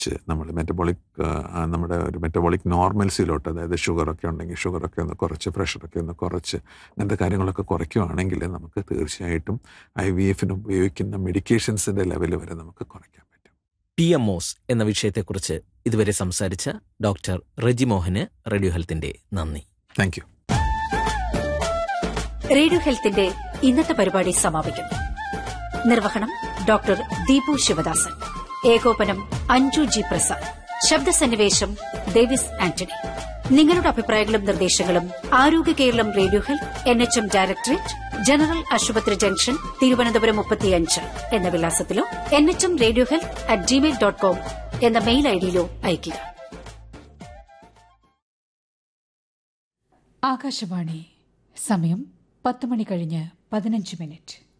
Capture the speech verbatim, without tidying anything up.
കുറച്ച് നമ്മൾ മെറ്റബോളിക് നമ്മുടെ ഒരു മെറ്റബോളിക് നോർമൽസിലോട്ട്, അതായത് ഷുഗറൊക്കെ ഉണ്ടെങ്കിൽ ഷുഗറൊക്കെ ഒന്ന് കുറച്ച്, പ്രഷറൊക്കെ ഒന്ന് കുറച്ച്, അങ്ങനത്തെ കാര്യങ്ങളൊക്കെ കുറയ്ക്കുകയാണെങ്കിൽ നമുക്ക് തീർച്ചയായിട്ടും ഐ വി എഫിന് ഉപയോഗിക്കുന്ന മെഡിക്കേഷൻസിൻ്റെ ലെവൽ വരെ നമുക്ക് കുറയ്ക്കാൻ പറ്റും. പി എം ഒസ് എന്ന വിഷയത്തെക്കുറിച്ച് ഇതുവരെ സംസാരിച്ച ഡോക്ടർ റെജി മോഹന് റേഡിയോ ഹെൽത്തിന്റെ നന്ദി. Thank you. റേഡിയോ ഹെൽത്തിന്റെ ഇന്നത്തെ പരിപാടി സമാപിക്കുന്നു. നിർവഹണം ഡോക്ടർ ദീപു ശിവദാസൻ. ഏകോപനം അഞ്ജു ജി പ്രസാദ്. ശബ്ദസന്നിവേശം ഡേവിസ് ആന്റണി. നിങ്ങളുടെ അഭിപ്രായങ്ങളും നിർദ്ദേശങ്ങളും ആരോഗ്യ Keralam radio health, N H M directorate, general ആശുപത്രി ജംഗ്ഷൻ, തിരുവനന്തപുരം മുപ്പത്തിയഞ്ച് എന്ന വിലാസത്തിലോ N H M radio health at Gmail dot com എന്ന മെയിൽ ഐഡിയിലോ അയയ്ക്കുക. ആകാശവാണി. സമയം പത്ത് മണി കഴിഞ്ഞ് പതിനഞ്ച് മിനിറ്റ്.